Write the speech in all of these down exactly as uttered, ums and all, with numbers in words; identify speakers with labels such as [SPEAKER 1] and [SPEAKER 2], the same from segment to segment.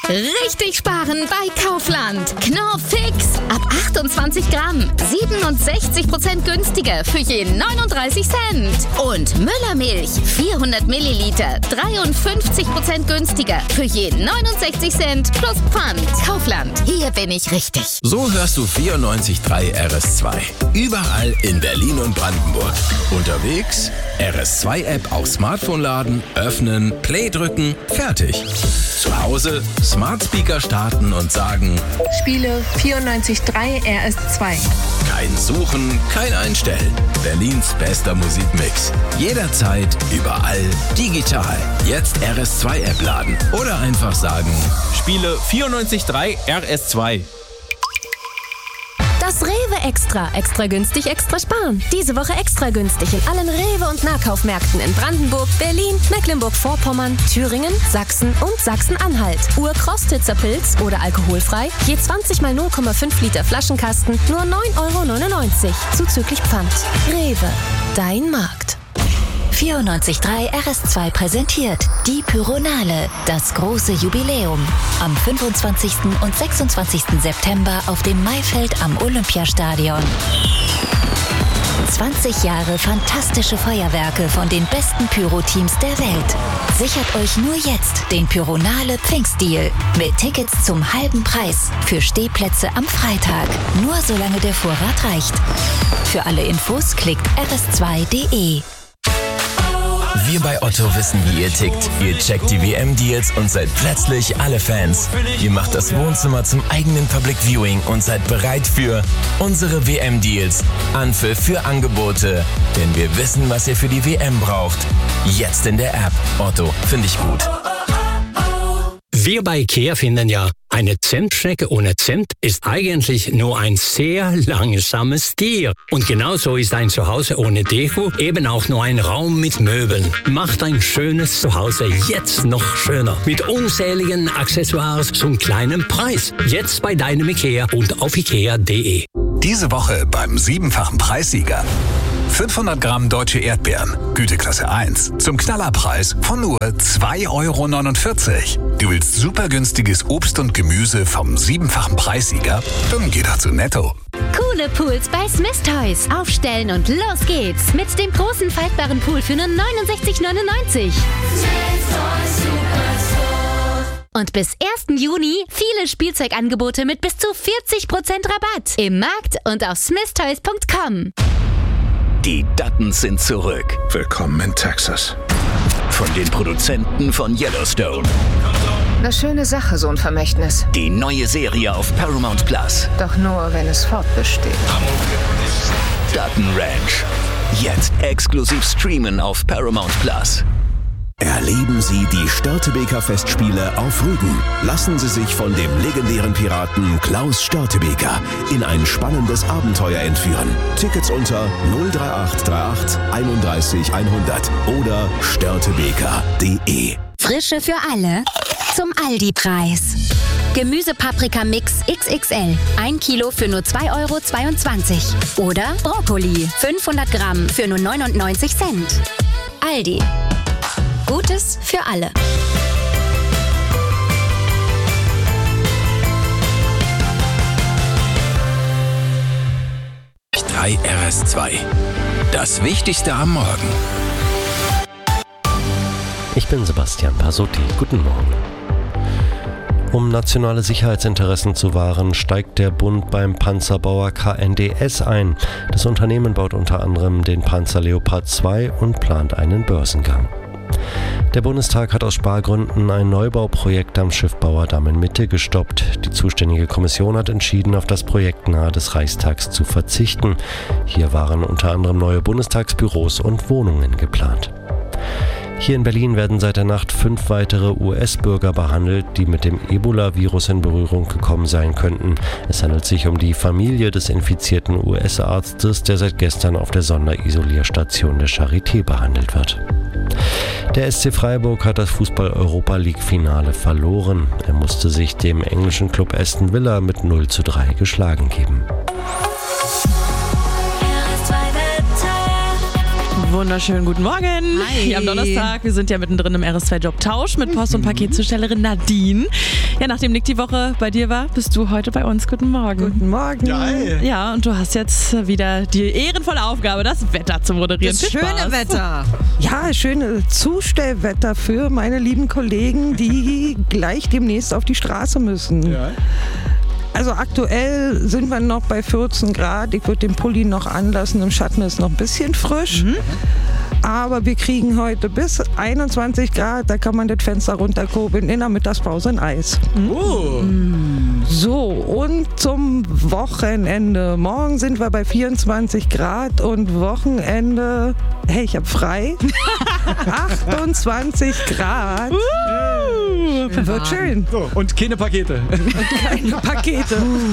[SPEAKER 1] Richtig sparen bei Kaufland. Knorr Fix. Ab achtundzwanzig Gramm. siebenundsechzig Prozent günstiger für je neununddreißig Cent. Und Müllermilch. vierhundert Milliliter. dreiundfünfzig Prozent günstiger für je neunundsechzig Cent plus Pfand. Kaufland. Hier bin ich richtig.
[SPEAKER 2] So hörst du vierundneunzig Komma drei R S zwei. Überall in Berlin und Brandenburg. Unterwegs R S zwei App auf Smartphone laden, öffnen, Play drücken, fertig. Zu Hause Smart Speaker starten und sagen:
[SPEAKER 3] Spiele vierundneunzig Komma drei R S zwei.
[SPEAKER 2] Kein Suchen, kein Einstellen. Berlins bester Musikmix. Jederzeit, überall, digital. Jetzt R S zwei App laden oder einfach sagen:
[SPEAKER 4] Spiele vierundneunzig Komma drei R S zwei.
[SPEAKER 5] Das Rewe Extra. Extra günstig, extra sparen. Diese Woche extra günstig in allen Rewe- und Nahkaufmärkten in Brandenburg, Berlin, Mecklenburg-Vorpommern, Thüringen, Sachsen und Sachsen-Anhalt. Urkostitzer Pilz oder alkoholfrei. Je zwanzig mal null Komma fünf Liter Flaschenkasten. Nur neun Euro neunundneunzig. Zuzüglich Pfand. Rewe. Dein Markt.
[SPEAKER 6] vierundneunzig Komma drei R S zwei präsentiert die Pyronale, das große Jubiläum. Am fünfundzwanzigsten und sechsundzwanzigsten September auf dem Maifeld am Olympiastadion. zwanzig Jahre fantastische Feuerwerke von den besten Pyro-Teams der Welt. Sichert euch nur jetzt den Pyronale Pfingstdeal mit Tickets zum halben Preis für Stehplätze am Freitag. Nur solange der Vorrat reicht. Für alle Infos klickt r s zwei punkt d e.
[SPEAKER 7] Wir bei Otto wissen, wie ihr tickt. Ihr checkt die W M-Deals und seid plötzlich alle Fans. Ihr macht das Wohnzimmer zum eigenen Public Viewing und seid bereit für unsere W M-Deals. Anpfiff für Angebote. Denn wir wissen, was ihr für die W M braucht. Jetzt in der App. Otto, finde ich gut.
[SPEAKER 8] Wir bei IKEA finden ja, eine Zentstrecke ohne Zent ist eigentlich nur ein sehr langsames Tier. Und genauso ist ein Zuhause ohne Deko eben auch nur ein Raum mit Möbeln. Macht ein schönes Zuhause jetzt noch schöner. Mit unzähligen Accessoires zum kleinen Preis. Jetzt bei deinem IKEA und auf ikea punkt de.
[SPEAKER 9] Diese Woche beim siebenfachen Preissieger. fünfhundert Gramm deutsche Erdbeeren, Güteklasse eins, zum Knallerpreis von nur zwei Euro neunundvierzig. Du willst super günstiges Obst und Gemüse vom siebenfachen Preissieger? Dann geh doch zu Netto.
[SPEAKER 10] Coole Pools bei Smith Toys. Aufstellen und los geht's. Mit dem großen faltbaren Pool für nur neunundsechzig neunundneunzig. Und bis ersten Juni viele Spielzeugangebote mit bis zu vierzig Prozent Rabatt. Im Markt und auf smith toys punkt com.
[SPEAKER 11] Die Duttons sind zurück.
[SPEAKER 12] Willkommen in Texas.
[SPEAKER 11] Von den Produzenten von Yellowstone.
[SPEAKER 3] Eine schöne Sache, so ein Vermächtnis.
[SPEAKER 11] Die neue Serie auf Paramount Plus.
[SPEAKER 3] Doch nur, wenn es fortbesteht.
[SPEAKER 11] Dutton Ranch. Jetzt exklusiv streamen auf Paramount Plus.
[SPEAKER 13] Erleben Sie die Störtebeker Festspiele auf Rügen. Lassen Sie sich von dem legendären Piraten Klaus Störtebeker in ein spannendes Abenteuer entführen. Tickets unter null drei acht drei acht einunddreißig hundert oder störtebeker punkt de.
[SPEAKER 10] Frische für alle zum Aldi-Preis. Gemüsepaprika-Mix X X L. ein Kilo für nur zwei Euro zweiundzwanzig. Oder Brokkoli. fünfhundert Gramm für nur neunundneunzig Cent. Aldi. Gutes für alle.
[SPEAKER 2] drei R S zwei. Das Wichtigste am Morgen.
[SPEAKER 14] Ich bin Sebastian Pasotti. Guten Morgen. Um nationale Sicherheitsinteressen zu wahren, steigt der Bund beim Panzerbauer K N D S ein. Das Unternehmen baut unter anderem den Panzer Leopard zwei und plant einen Börsengang. Der Bundestag hat aus Spargründen ein Neubauprojekt am Schiffbauer Damm in Mitte gestoppt. Die zuständige Kommission hat entschieden, auf das Projekt nahe des Reichstags zu verzichten. Hier waren unter anderem neue Bundestagsbüros und Wohnungen geplant. Hier in Berlin werden seit der Nacht fünf weitere U S-Bürger behandelt, die mit dem Ebola-Virus in Berührung gekommen sein könnten. Es handelt sich um die Familie des infizierten U S-Arztes, der seit gestern auf der Sonderisolierstation der Charité behandelt wird. Der S C Freiburg hat das Fußball-Europa-League-Finale verloren. Er musste sich dem englischen Club Aston Villa mit null zu drei geschlagen geben.
[SPEAKER 12] Wunderschönen guten Morgen.
[SPEAKER 15] Hi.
[SPEAKER 12] Hier am Donnerstag. Wir sind ja mittendrin im R S zwei Jobtausch mit Post- und Paketzustellerin Nadine. Ja, nachdem Nick die Woche bei dir war, bist du heute bei uns. Guten Morgen.
[SPEAKER 15] Guten Morgen.
[SPEAKER 12] Ja, hi. Ja, und du hast jetzt wieder die ehrenvolle Aufgabe, das Wetter zu moderieren.
[SPEAKER 15] Das
[SPEAKER 12] Viel
[SPEAKER 15] schöne
[SPEAKER 12] Spaß.
[SPEAKER 15] Wetter. Ja, schöne Zustellwetter für meine lieben Kollegen, die gleich demnächst auf die Straße müssen. Ja. Also aktuell sind wir noch bei vierzehn Grad. Ich würde den Pulli noch anlassen. Im Schatten ist noch ein bisschen frisch. Mhm. Aber wir kriegen heute bis einundzwanzig Grad. Da kann man das Fenster runterkurbeln. In der Mittagspause ein Eis.
[SPEAKER 12] Oh.
[SPEAKER 15] So, und zum Wochenende. Morgen sind wir bei vierundzwanzig Grad und Wochenende, hey, ich hab frei, achtundzwanzig Grad.
[SPEAKER 12] Uh,
[SPEAKER 15] Wird schön.
[SPEAKER 4] So, und keine Pakete.
[SPEAKER 15] Und keine Pakete.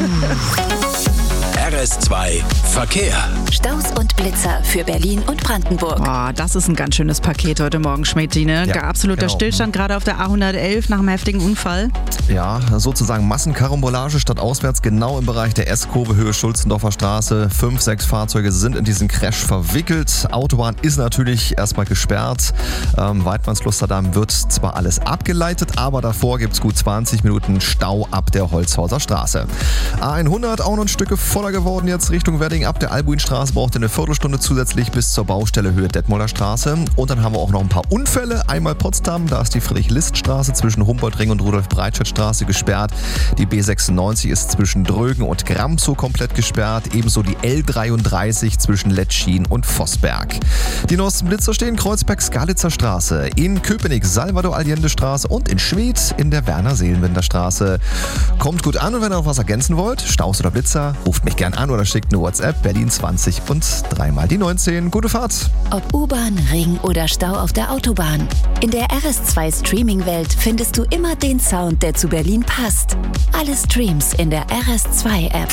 [SPEAKER 2] R S zwei Verkehr.
[SPEAKER 6] Staus und Blitzer für Berlin und Brandenburg.
[SPEAKER 16] Oh, das ist ein ganz schönes Paket heute Morgen, Schmidt-Tine.
[SPEAKER 17] Ja,
[SPEAKER 16] absoluter
[SPEAKER 17] genau.
[SPEAKER 16] Stillstand gerade auf der A hundertelf nach einem heftigen Unfall.
[SPEAKER 17] Ja, sozusagen Massenkarambolage stadtauswärts, genau im Bereich der S-Kurve Höhe Schulzendorfer Straße. Fünf, sechs Fahrzeuge sind in diesen Crash verwickelt. Autobahn ist natürlich erstmal gesperrt. Ähm, Weidmanns-Lusterdamm wird zwar alles abgeleitet, aber davor gibt es gut zwanzig Minuten Stau ab der Holzhauser Straße. A hundert auch noch ein Stück voller geworden jetzt Richtung Wedding. Ab der Albuinstraße braucht ihr eine Viertelstunde zusätzlich bis zur Baustelle Höhe Detmolder Straße. Und dann haben wir auch noch ein paar Unfälle. Einmal Potsdam, da ist die Friedrich-List-Straße zwischen Humboldtring und Rudolf-Breitscheid-Straße gesperrt. Die B sechsundneunzig ist zwischen Drögen und Gramzow komplett gesperrt. Ebenso die L dreiunddreißig zwischen Lettschien und Vossberg. Die neuesten Blitzer stehen Kreuzberg-Skalitzer Straße, in Köpenick Salvador-Allende-Straße und in Schwedt in der Werner-Seelenbinder Straße. Kommt gut an, und wenn ihr noch was ergänzen wollt, Staus oder Blitzer, ruft mich gern an oder schickt eine WhatsApp Berlin zwanzig und dreimal die neunzehn. Gute Fahrt.
[SPEAKER 6] Ob U-Bahn, Ring oder Stau auf der Autobahn. In der R S zwei Streaming-Welt findest du immer den Sound, der zu Berlin passt. Alle Streams in der R S zwei App.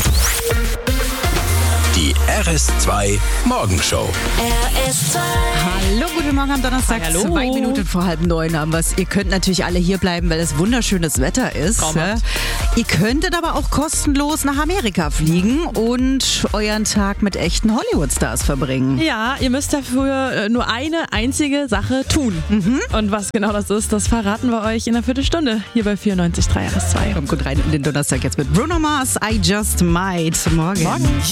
[SPEAKER 2] Die R S zwei Morgenshow.
[SPEAKER 16] R S zwei. Hallo, guten Morgen am Donnerstag.
[SPEAKER 12] Hallo.
[SPEAKER 16] Zwei Minuten vor halb neun haben wir es. Ihr könnt natürlich alle hier bleiben, weil es wunderschönes Wetter ist. Ja. Ihr könntet aber auch kostenlos nach Amerika fliegen und euren Tag mit echten Hollywood-Stars verbringen.
[SPEAKER 12] Ja, ihr müsst dafür nur eine einzige Sache tun. Mhm. Und was genau das ist, das verraten wir euch in einer Viertelstunde hier bei vierundneunzig Komma drei R S zwei.
[SPEAKER 16] Kommt gut rein in den Donnerstag jetzt mit Bruno Mars, I Just Might. Morgen.
[SPEAKER 12] Morgen.